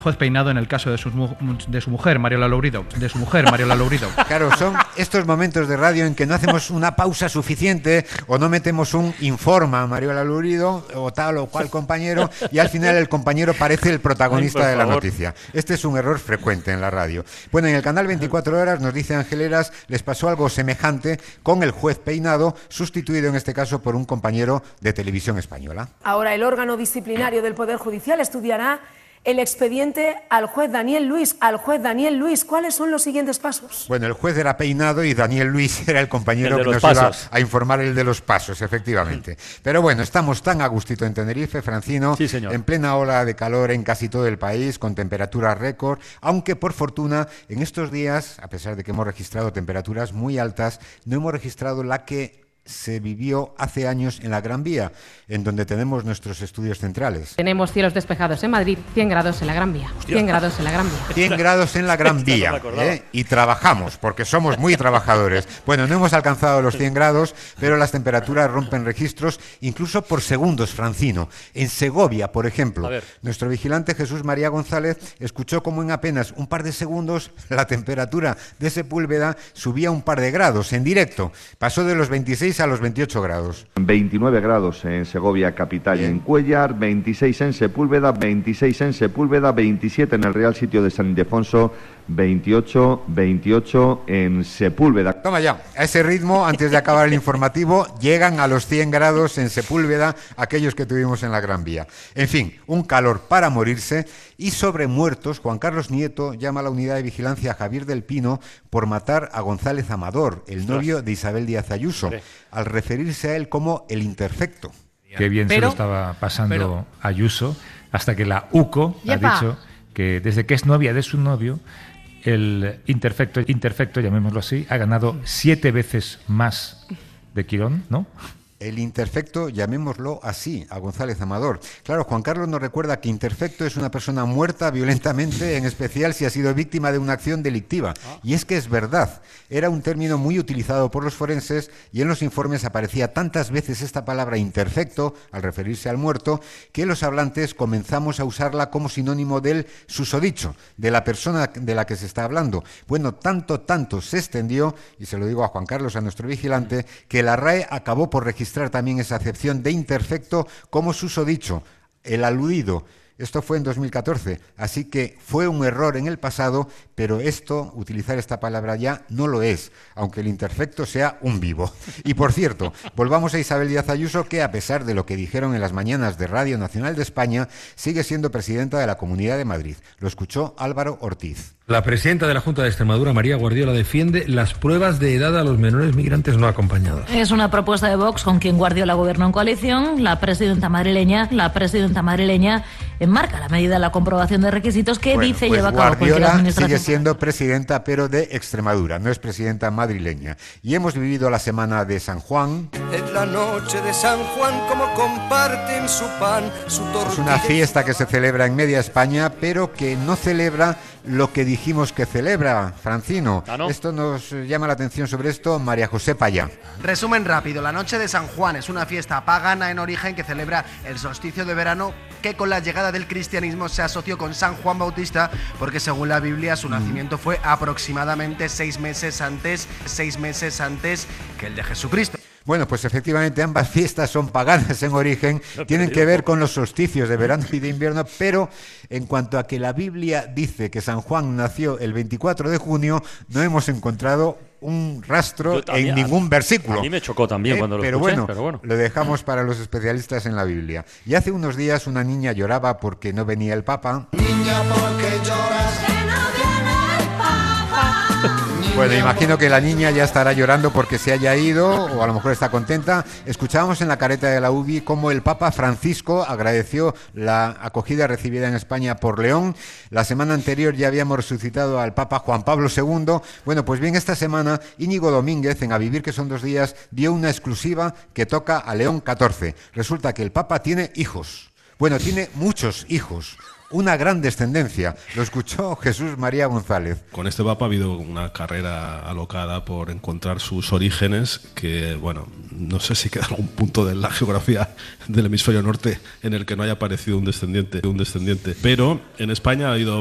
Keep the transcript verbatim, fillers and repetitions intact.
Juez Peinado en el caso de su, de su mujer, Mariola Lourido. De su mujer, Mariola Lourido. Claro, son estos momentos de radio en que no hacemos una pausa suficiente o no metemos un informa a Mariola Lourido o tal o cual compañero y al final el compañero parece el protagonista Ay, de la noticia. Este es un error frecuente en la radio. Bueno, en el canal veinticuatro horas nos dice Ángel Heras, les pasó algo semejante con el juez Peinado, sustituido en este caso por un compañero de Televisión Española. Ahora el órgano disciplinario del Poder Judicial estudiará el expediente al juez Daniel Luis. Al juez Daniel Luis, ¿cuáles son los siguientes pasos? Bueno, el juez era Peinado y Daniel Luis era el compañero el que nos pasos. iba a informar el de los pasos, efectivamente. Pero bueno, estamos tan a gustito en Tenerife, Francino, sí, señor. En plena ola de calor en casi todo el país, con temperaturas récord, aunque por fortuna en estos días, a pesar de que hemos registrado temperaturas muy altas, no hemos registrado la que se vivió hace años en la Gran Vía, en donde tenemos nuestros estudios centrales. Tenemos cielos despejados en Madrid, cien grados en la Gran Vía. cien grados en la Gran Vía. cien grados en la Gran Vía. ¿eh? Y trabajamos, porque somos muy trabajadores. Bueno, no hemos alcanzado los cien grados, pero las temperaturas rompen registros, incluso por segundos, Francino. En Segovia, por ejemplo, nuestro vigilante Jesús María González escuchó como en apenas un par de segundos la temperatura de Sepúlveda subía un par de grados en directo. Pasó de los veintiséis a los veintiocho grados. veintinueve grados en Segovia capital Bien. y en Cuéllar, veintiséis en Sepúlveda, veintiséis en Sepúlveda, veintisiete en el Real Sitio de San Ildefonso, veintiocho, veintiocho en Sepúlveda. Toma ya, a ese ritmo, antes de acabar el informativo, llegan a los cien grados en Sepúlveda aquellos que tuvimos en la Gran Vía. En fin, un calor para morirse. Y sobre muertos, Juan Carlos Nieto llama a la unidad de vigilancia a Javier del Pino por matar a González Amador, el novio de Isabel Díaz Ayuso, al referirse a él como el imperfecto. Qué bien pero, se lo estaba pasando pero, Ayuso, hasta que la U C O ¡yepa! ha dicho que desde que es novia de su novio, el imperfecto, imperfecto, llamémoslo así, ha ganado siete veces más de Quirón, ¿no? El imperfecto, llamémoslo así, a González Amador. Claro, Juan Carlos nos recuerda que imperfecto es una persona muerta violentamente, en especial si ha sido víctima de una acción delictiva. Y es que es verdad, era un término muy utilizado por los forenses y en los informes aparecía tantas veces esta palabra imperfecto, al referirse al muerto, que los hablantes comenzamos a usarla como sinónimo del susodicho, de la persona de la que se está hablando. Bueno, tanto, tanto se extendió, y se lo digo a Juan Carlos, a nuestro vigilante, que la R A E acabó por registrar también esa acepción de imperfecto como susodicho, el aludido. Esto fue en dos mil catorce, así que fue un error en el pasado, pero esto, utilizar esta palabra ya, no lo es, aunque el imperfecto sea un vivo. Y por cierto, volvamos a Isabel Díaz Ayuso, que a pesar de lo que dijeron en las mañanas de Radio Nacional de España, sigue siendo presidenta de la Comunidad de Madrid. Lo escuchó Álvaro Ortiz. La presidenta de la Junta de Extremadura, María Guardiola, defiende las pruebas de edad a los menores migrantes no acompañados. Es una propuesta de Vox con quien Guardiola gobierna en coalición. La presidenta madrileña, la presidenta madrileña enmarca la medida de la comprobación de requisitos que bueno, dice pues lleva a cabo cualquier Guardiola administración. sigue siendo presidenta, pero de Extremadura, no es presidenta madrileña. Y hemos vivido la semana de San Juan. En la noche de San Juan, como comparten su pan, su tortilla. Es una fiesta que se celebra en media España, pero que no celebra lo que dijimos que celebra, Francino. ¿Ah, no? Esto nos llama la atención sobre esto, María José Payá. Resumen rápido, la noche de San Juan es una fiesta pagana en origen que celebra el solsticio de verano, que con la llegada del cristianismo se asoció con San Juan Bautista, porque según la Biblia su nacimiento fue aproximadamente seis meses antes, seis meses antes que el de Jesucristo. Bueno, pues efectivamente ambas fiestas son paganas en origen, tienen que ver con los solsticios de verano y de invierno, pero en cuanto a que la Biblia dice que San Juan nació el veinticuatro de junio, no hemos encontrado un rastro también, en ningún versículo. A mí me chocó también eh, cuando lo pero escuché, bueno, pero bueno, lo dejamos para los especialistas en la Biblia. Y hace unos días una niña lloraba porque no venía el Papa. Niña, ¿por qué lloras? Que no viene el Papa. Bueno, imagino que la niña ya estará llorando porque se haya ido, o a lo mejor está contenta. Escuchábamos en la careta de la U B I cómo el Papa Francisco agradeció la acogida recibida en España por León. La semana anterior ya habíamos resucitado al Papa Juan Pablo segundo. Bueno, pues bien, esta semana Íñigo Domínguez, en A Vivir que son dos días, dio una exclusiva que toca a León catorce. Resulta que el Papa tiene hijos. Bueno, tiene muchos hijos. una gran descendencia. Lo escuchó Jesús María González. Con este papa ha habido una carrera alocada por encontrar sus orígenes que, bueno, no sé si queda algún punto de la geografía del hemisferio norte en el que no haya aparecido un descendiente, un descendiente. Pero en España ha habido